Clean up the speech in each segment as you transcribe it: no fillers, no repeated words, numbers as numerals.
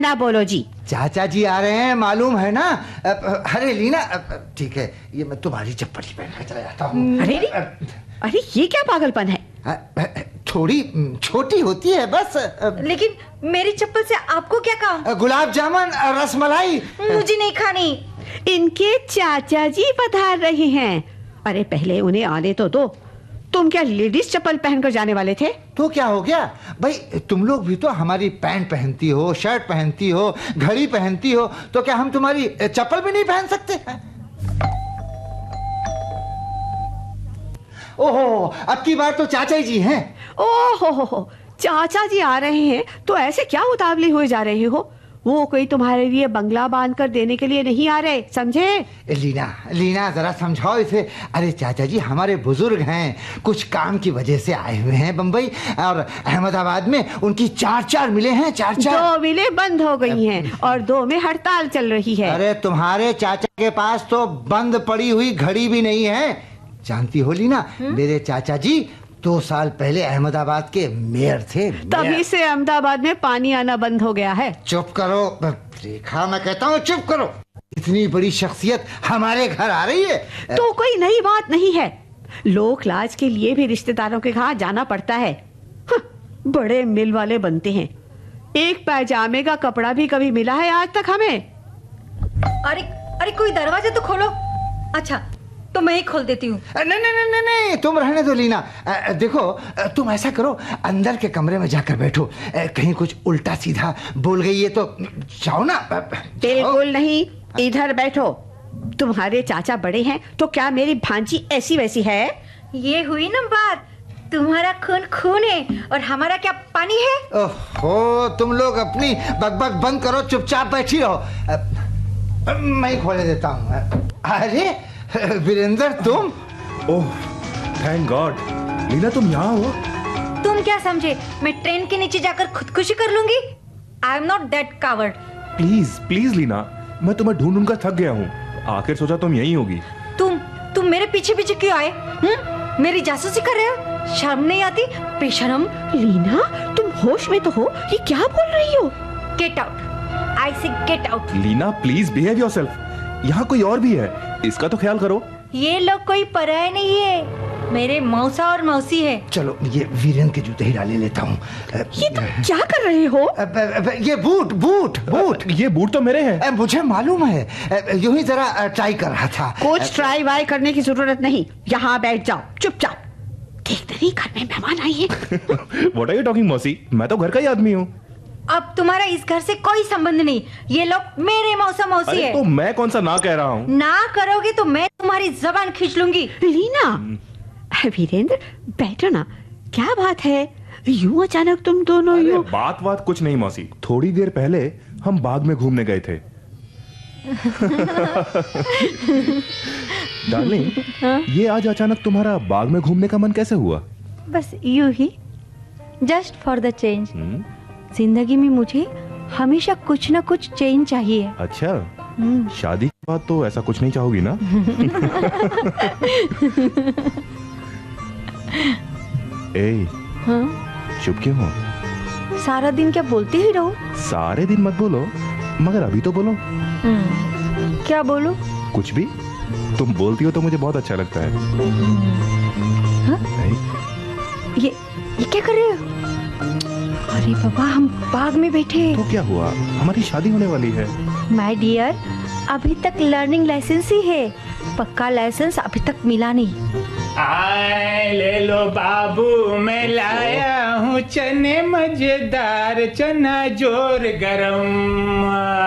ना बोलो जी। चाचा जी आ रहे हैं, मालूम है ना। अरे लीना, ठीक है, ये मैं तुम्हारी चप्पल ही पहन कर चला जाता हूँ। अरे ये क्या पागलपन है? थोड़ी छोटी होती है बस। लेकिन मेरी चप्पल से आपको क्या काम? गुलाब जामुन, रसमलाई मुझे नहीं खानी। इनके चाचा जी पधार रहे हैं। अरे पहले उन्हें आने तो दो। तुम क्या लेडीज चप्पल पहनकर जाने वाले थे? तो क्या हो गया भाई, तुम लोग भी तो हमारी पैंट पहनती हो, शर्ट पहनती हो, घड़ी पहनती हो, तो क्या हम तुम्हारी चप्पल भी नहीं पहन सकते हैं? ओहो, अब की बार तो चाचा जी हैं। ओहो, चाचा जी आ रहे हैं तो ऐसे क्या उतावले हुए जा रहे हो? वो कोई तुम्हारे लिए बंगला बांध कर देने के लिए नहीं आ रहे, समझे? लीना जरा समझाओ इसे। अरे चाचा जी हमारे बुजुर्ग हैं, कुछ काम की वजह से आए हुए हैं बंबई, और अहमदाबाद में उनकी 4 मिलें हैं। 2 मिलें बंद हो गई हैं और 2 में हड़ताल चल रही है। अरे तुम्हारे चाचा के पास तो बंद पड़ी हुई घड़ी भी नहीं है। जानती हो लीना, मेरे चाचा जी 2 साल पहले अहमदाबाद के मेयर थे। तभी से अहमदाबाद में पानी आना बंद हो गया है। चुप करो रेखा, मैं कहता हूँ चुप करो। इतनी बड़ी शख्सियत हमारे घर आ रही है तो कोई नई बात नहीं है। लोक लाज के लिए भी रिश्तेदारों के घर जाना पड़ता है। बड़े मिल वाले बनते हैं। एक पैजामे का कपड़ा भी कभी मिला है आज तक हमें? अरे कोई दरवाजा तो खोलो। अच्छा तो मैं ही खोल देती हूँ। नहीं, तुम रहने दो लीना। देखो तुम ऐसा करो, अंदर के कमरे में जाकर बैठो। कहीं कुछ उल्टा सीधा बोल गई है तो जाओ ना। बिल्कुल नहीं, इधर बैठो। तुम्हारे चाचा बड़े हैं तो क्या मेरी भांजी ऐसी वैसी है? ये हुई ना बात। तुम्हारा खून खून है और हमारा क्या पानी है? ओहो, तुम लोग अपनी बकबक बंद करो, चुपचाप बैठी रहो। मैं ही खोले देता हूँ। अरे वीरेंद्र, तुम? ओह थैंक गॉड, लीना तुम यहाँ हो? तुम क्या समझे मैं ट्रेन के नीचे जाकर खुदकुशी कर लूंगी? I am not that coward. Please Leena, मैं तुम्हें ढूंढ कर थक गया हूँ। आखिर सोचा तुम यहीं होगी। तुम मेरे पीछे पीछे क्यों आए? मेरी जासूसी कर रहे हो? शर्म नहीं आती? बेशरम। लीना तुम होश में तो हो? ये क्या बोल रही हो? गेट आउट, आई से get out. Leena please behave yourself. यहाँ कोई और भी है, इसका तो ख्याल करो। ये लोग कोई पराये नहीं है, मेरे मौसा और मौसी है। चलो ये वीरेंद्र के जूते ही डाले लेता हूँ। ये तुम क्या कर रहे हो? ये बूट ये बूट तो मेरे हैं। मुझे मालूम है, यूं ही जरा ट्राई कर रहा था। कुछ ट्राई वाई करने की जरूरत नहीं, यहाँ बैठ जाओ चुपचाप। देखते नहीं घर में मेहमान आई है। What are you talking मौसी? मैं तो घर का ही आदमी हूँ। अब तुम्हारा इस घर से कोई संबंध नहीं। ये लोग मेरे मौसा मौसी है। तो मैं कौन सा ना कह रहा हूँ? ना करोगे तो मैं तुम्हारी जबान खींच लूंगी। लीना, वीरेंद्र बैठो ना, क्या बात है? यूं अचानक तुम दोनों यूं? बात कुछ नहीं मौसी, थोड़ी देर पहले हम बाग में घूमने गए थे। डार्लिंग, ये आज अचानक तुम्हारा बाग में घूमने का मन कैसे हुआ? बस यूं ही, जस्ट फॉर द चेंज। जिंदगी में मुझे हमेशा कुछ ना कुछ चेंज चाहिए। अच्छा, शादी के बाद तो ऐसा कुछ नहीं चाहोगी ना? ए, चुप क्यों हो? सारा दिन क्या बोलते ही रहो? सारे दिन मत बोलो, मगर अभी तो बोलो। क्या बोलो? कुछ भी, तुम बोलती हो तो मुझे बहुत अच्छा लगता है। ये क्या कर रहे हो? अरे बाबा, हम बाग में बैठे। तो क्या हुआ, हमारी शादी होने वाली है। माय डियर, अभी तक लर्निंग लाइसेंस ही है, पक्का लाइसेंस अभी तक मिला नहीं। आए ले लो बाबू, मैं लाया हूँ चने मजेदार, चना जोर गरम।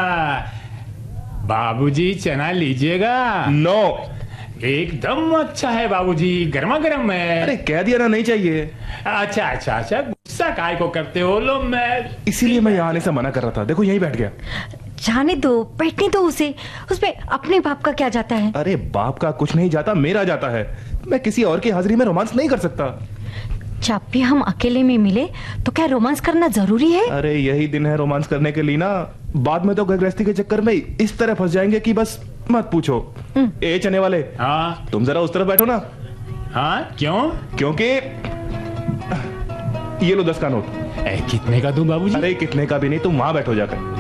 बाबूजी चना लीजिएगा। नो, एकदम अच्छा है बाबूजी, गर्मा गर्म है। अरे कह दिया ना, नहीं चाहिए। अच्छा, गुस्सा काय को करते हो? लो मैं इसीलिए मैं यहाँ आने से मना कर रहा था। देखो यहीं बैठ गया। जाने दो, बैठने दो उसे। उसमें अपने बाप का क्या जाता है? अरे बाप का कुछ नहीं जाता, मेरा जाता है। मैं किसी और की हाजिरी में रोमांस नहीं कर सकता। जब भी हम अकेले में मिले तो क्या रोमांस करना जरूरी है? अरे यही दिन है रोमांस करने के लिए ना, बाद में तो घर गृहस्थी के चक्कर में इस तरह फंस जाएंगे कि बस मत पूछो। ए चने वाले, हाँ तुम जरा उस तरफ बैठो ना। हाँ क्यों? क्योंकि ये लो 10 का नोट। कितने का दूं बाबूजी? अरे कितने का भी नहीं, तुम वहां बैठो जाकर।